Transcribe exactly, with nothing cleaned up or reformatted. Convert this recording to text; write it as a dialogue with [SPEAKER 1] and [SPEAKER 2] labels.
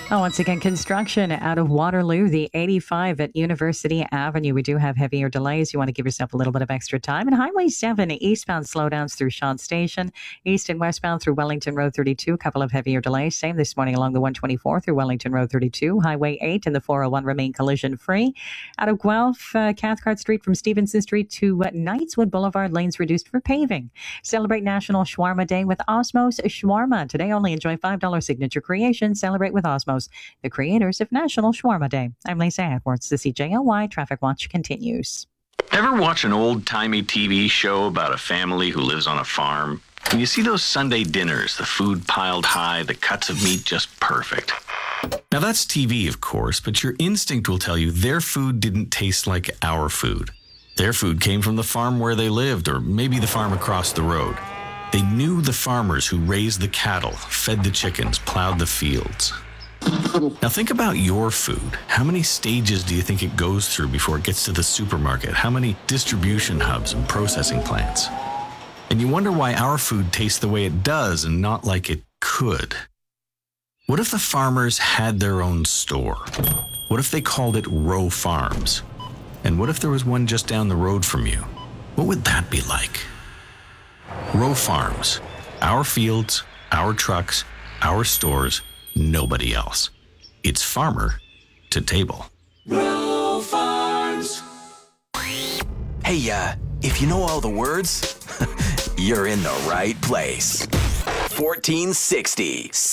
[SPEAKER 1] Oh, once again, construction out of Waterloo, the eighty-five at University Avenue. We do have heavier delays. You want to give yourself a little bit of extra time. And Highway seven, eastbound slowdowns through Shawn Station, east and westbound through Wellington Road thirty-two. A couple of heavier delays. Same this morning along the one twenty-four through Wellington Road thirty-two. Highway eight and the four oh one remain collision free. Out of Guelph, uh, Cathcart Street from Stevenson Street to uh, Knightswood Boulevard, lanes reduced for paving. Celebrate National Shawarma Day with Osmos Shawarma. Today only enjoy five dollars signature creation. Celebrate with Osmos, the creators of National Shawarma Day. I'm Lisa Edwards. The C J L Y Traffic Watch continues.
[SPEAKER 2] Ever watch an old-timey T V show about a family who lives on a farm? And you see those Sunday dinners, the food piled high, the cuts of meat just perfect. Now that's T V, of course, but your instinct will tell you their food didn't taste like our food. Their food came from the farm where they lived, or maybe the farm across the road. They knew the farmers who raised the cattle, fed the chickens, plowed the fields. Now think about your food. How many stages do you think it goes through before it gets to the supermarket? How many distribution hubs and processing plants? And you wonder why our food tastes the way it does and not like it could. What if the farmers had their own store? What if they called it Row Farms? And what if there was one just down the road from you? What would that be like? Row Farms. Our fields, our trucks, our stores, nobody else. It's farmer to table.
[SPEAKER 3] Row Farms. Hey, uh, if you know all the words, you're in the right place. fourteen sixty